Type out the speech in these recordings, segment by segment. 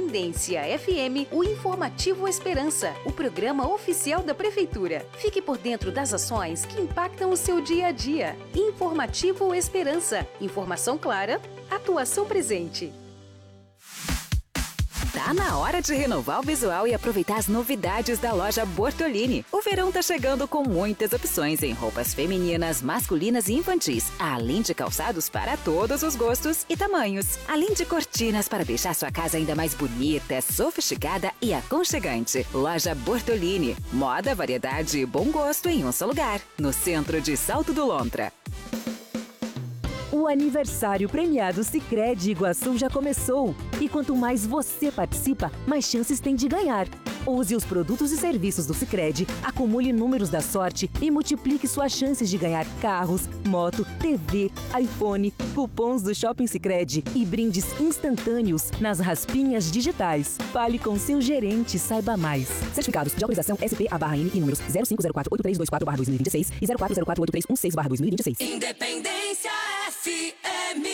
Independência FM, o Informativo Esperança, o programa oficial da Prefeitura. Fique por dentro das ações que impactam o seu dia a dia. Informativo Esperança. Informação clara, atuação presente. Tá na hora de renovar o visual e aproveitar as novidades da loja Bortolini. O verão tá chegando com muitas opções em roupas femininas, masculinas e infantis, além de calçados para todos os gostos e tamanhos. Além de cortinas para deixar sua casa ainda mais bonita, sofisticada e aconchegante. Loja Bortolini. Moda, variedade e bom gosto em um só lugar. No centro de Salto do Lontra. O aniversário premiado Sicredi Iguaçu já começou. E quanto mais você participa, mais chances tem de ganhar. Use os produtos e serviços do Sicredi, acumule números da sorte e multiplique suas chances de ganhar carros, moto, TV, iPhone, cupons do Shopping Sicredi e brindes instantâneos nas raspinhas digitais. Fale com seu gerente, saiba mais. Certificados de autorização SP/N e números 05048324/2026 e 04048316/2026. Independência FM.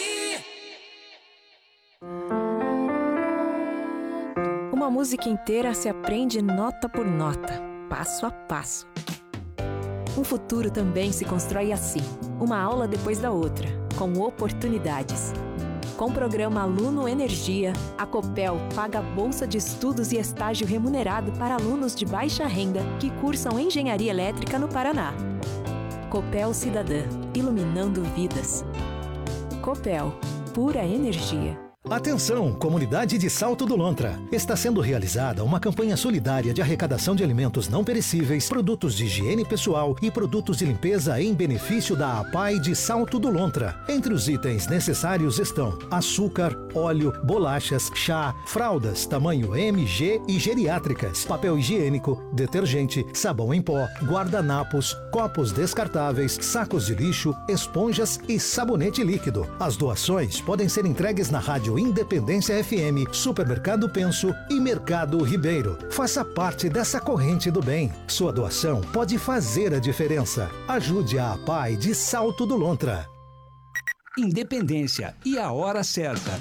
Uma música inteira se aprende nota por nota, passo a passo. Um futuro também se constrói assim, uma aula depois da outra, com oportunidades. Com o programa Aluno Energia, a Copel paga bolsa de estudos e estágio remunerado para alunos de baixa renda que cursam engenharia elétrica no Paraná. Copel Cidadã, iluminando vidas. Copel, pura energia. Atenção, comunidade de Salto do Lontra! Está sendo realizada uma campanha solidária de arrecadação de alimentos não perecíveis, produtos de higiene pessoal e produtos de limpeza em benefício da APAI de Salto do Lontra. Entre os itens necessários estão açúcar, óleo, bolachas, chá, fraldas tamanho MG e geriátricas, papel higiênico, detergente, sabão em pó, guardanapos, copos descartáveis, sacos de lixo, esponjas e sabonete líquido. As doações podem ser entregues na rádio Independência FM, Supermercado Penso e Mercado Ribeiro. Faça parte dessa corrente do bem. Sua doação pode fazer a diferença. Ajude a APAI de Salto do Lontra. Independência e a hora certa.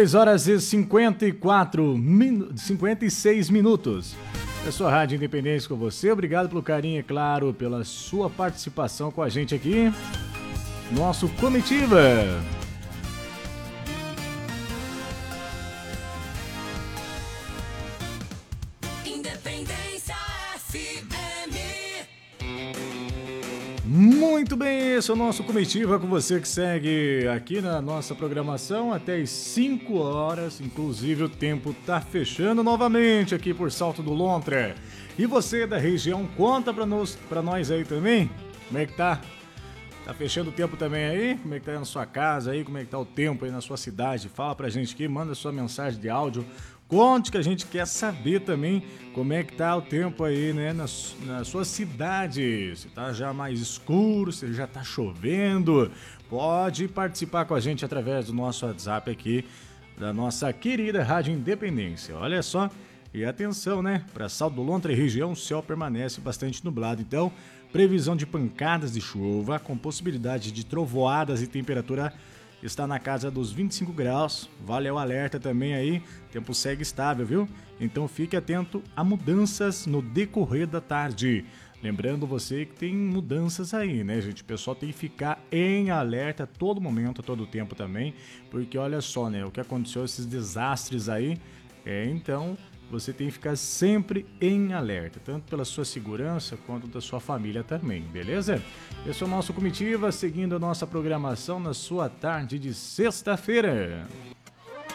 3h56 minutos. É a sua Rádio Independência com você. Obrigado pelo carinho, é claro, pela sua participação com a gente aqui. Nosso Comitiva. Independência FM. Muito bem, esse é o nosso Comitiva com você que segue aqui na nossa programação até as 5 horas. Inclusive o tempo tá fechando novamente aqui por Salto do Lontra. E você da região, conta pra nós aí também, como é que tá? Tá fechando o tempo também aí? Como é que tá aí na sua casa aí? Como é que tá o tempo aí na sua cidade? Fala pra gente aqui, manda sua mensagem de áudio. Conte que a gente quer saber também como é que tá o tempo aí, né, na sua cidade. Se tá já mais escuro, se já tá chovendo. Pode participar com a gente através do nosso WhatsApp aqui, da nossa querida Rádio Independência. Olha só, e atenção, né, para Salto do Lontra e região, o céu permanece bastante nublado. Então, previsão de pancadas de chuva, com possibilidade de trovoadas e temperatura está na casa dos 25 graus, vale o alerta também aí, tempo segue estável, viu? Então fique atento a mudanças no decorrer da tarde. Lembrando você que tem mudanças aí, né, gente? O pessoal tem que ficar em alerta a todo momento, a todo tempo também, porque olha só, né, o que aconteceu, esses desastres aí, então você tem que ficar sempre em alerta, tanto pela sua segurança quanto da sua família também, beleza? Esse é o nosso Comitiva, seguindo a nossa programação na sua tarde de sexta-feira.